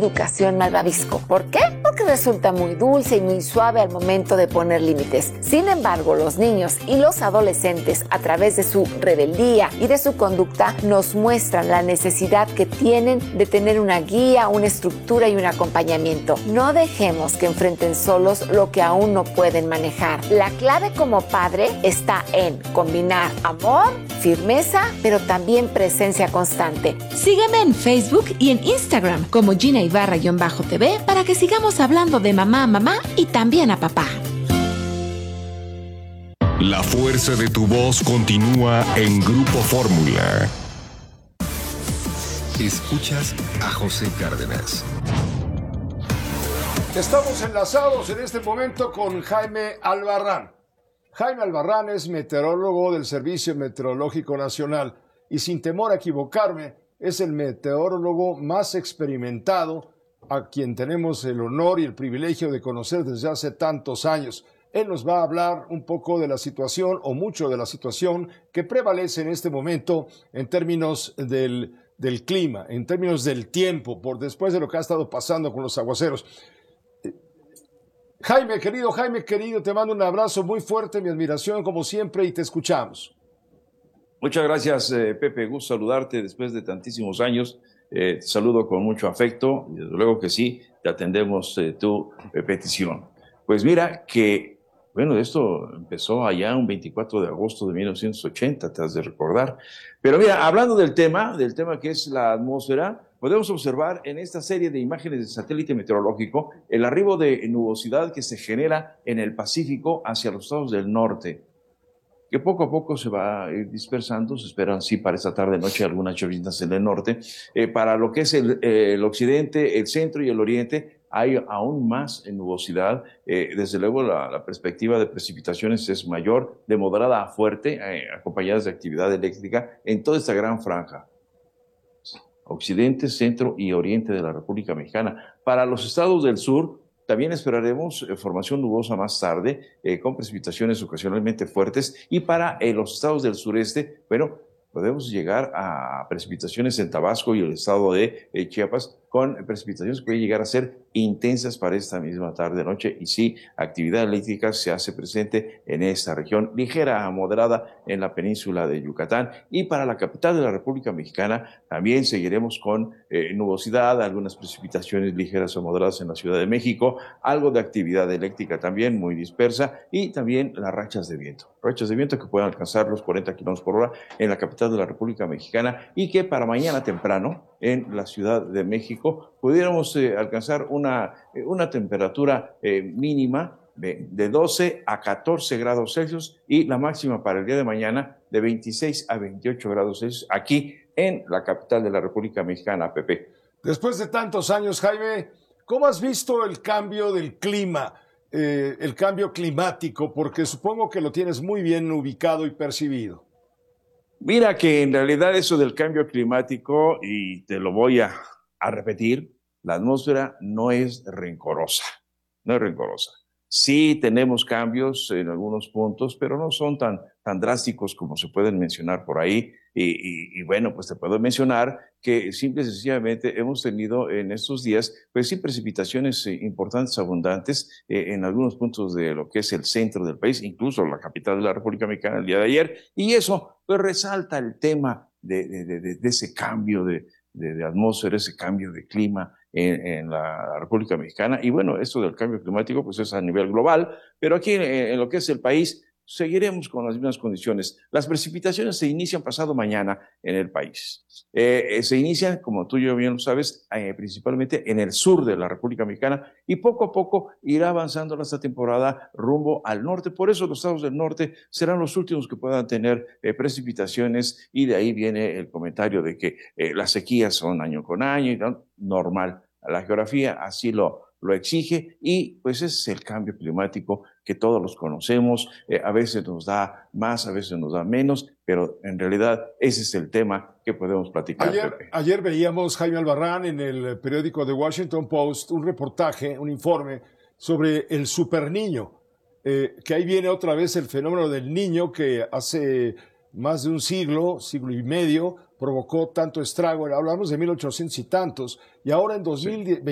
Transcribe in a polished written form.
educación malvavisco. ¿Por qué? Porque resulta muy dulce y muy suave al momento de poner límites. Sin embargo, los niños y los adolescentes, a través de su rebeldía y de su conducta, nos muestran la necesidad que tienen de tener una guía, una estructura y un acompañamiento. No dejemos que enfrenten solos lo que aún no pueden manejar. La clave como padre está en combinar amor, firmeza, pero también presencia constante. Sígueme en Facebook y en Instagram como Gina Ibarra-TV para que sigamos hablando de mamá a mamá y también a papá. La fuerza de tu voz continúa en Grupo Fórmula. Escuchas a José Cárdenas. Estamos enlazados en este momento con Jaime Albarrán. Jaime Albarrán es meteorólogo del Servicio Meteorológico Nacional y, sin temor a equivocarme, es el meteorólogo más experimentado a quien tenemos el honor y el privilegio de conocer desde hace tantos años. Él nos va a hablar un poco de la situación, o mucho de la situación, que prevalece en este momento en términos del clima, en términos del tiempo, por después de lo que ha estado pasando con los aguaceros. Jaime, querido, te mando un abrazo muy fuerte, mi admiración como siempre, y te escuchamos. Muchas gracias, Pepe. Gusto saludarte después de tantísimos años. Te saludo con mucho afecto y desde luego que sí, te atendemos tu petición. Pues mira que, bueno, esto empezó allá un 24 de agosto de 1980, te has de recordar. Pero mira, hablando del tema que es la atmósfera, podemos observar en esta serie de imágenes de satélite meteorológico el arribo de nubosidad que se genera en el Pacífico hacia los estados del norte, que poco a poco se va a ir dispersando. Se esperan, sí, para esta tarde-noche algunas lloviznas en el norte. Para lo que es el occidente, el centro y el oriente, hay aún más nubosidad. Desde luego, la perspectiva de precipitaciones es mayor, de moderada a fuerte, acompañadas de actividad eléctrica en toda esta gran franja. Occidente, centro y oriente de la República Mexicana. Para los estados del sur, también esperaremos formación nubosa más tarde, con precipitaciones ocasionalmente fuertes. Y para los estados del sureste, bueno, podemos llegar a precipitaciones en Tabasco y el estado de Chiapas, con precipitaciones que pueden llegar a ser intensas para esta misma tarde-noche. Y sí, actividad eléctrica se hace presente en esta región, ligera a moderada en la península de Yucatán. Y para la capital de la República Mexicana también seguiremos con nubosidad, algunas precipitaciones ligeras o moderadas en la Ciudad de México, algo de actividad eléctrica también muy dispersa, y también las rachas de viento que pueden alcanzar los 40 kilómetros por hora en la capital de la República Mexicana, y que para mañana temprano en la Ciudad de México pudiéramos alcanzar una temperatura mínima de 12 a 14 grados Celsius y la máxima para el día de mañana de 26 a 28 grados Celsius aquí en la capital de la República Mexicana, Pepe. Después de tantos años, Jaime, ¿cómo has visto el cambio del clima, el cambio climático? Porque supongo que lo tienes muy bien ubicado y percibido. Mira que en realidad eso del cambio climático, y te lo voy a repetir, la atmósfera no es rencorosa, no es rencorosa. Sí tenemos cambios en algunos puntos, pero no son tan drásticos como se pueden mencionar por ahí. Y bueno, pues te puedo mencionar que simple y sencillamente hemos tenido en estos días, pues sí, precipitaciones importantes, abundantes, en algunos puntos de lo que es el centro del país, incluso la capital de la República Mexicana el día de ayer. Y eso pues resalta el tema de ese cambio de atmósfera, ese cambio de clima en la República Mexicana. Y bueno, esto del cambio climático pues es a nivel global, pero aquí en lo que es el país seguiremos con las mismas condiciones. Las precipitaciones se inician pasado mañana en el país. Se inician, como tú y yo bien lo sabes, principalmente en el sur de la República Mexicana, y poco a poco irá avanzando esta temporada rumbo al norte. Por eso los estados del norte serán los últimos que puedan tener precipitaciones, y de ahí viene el comentario de que las sequías son año con año, y no, normal. La geografía así lo exige, y pues ese es el cambio climático que todos los conocemos. A veces nos da más, a veces nos da menos, pero en realidad ese es el tema que podemos platicar. Ayer veíamos, Jaime Albarrán, en el periódico The Washington Post, un reportaje, un informe sobre el superniño, que ahí viene otra vez el fenómeno del niño que hace más de un siglo y medio, provocó tanto estrago. Hablamos de 1800 y tantos, y ahora en 2020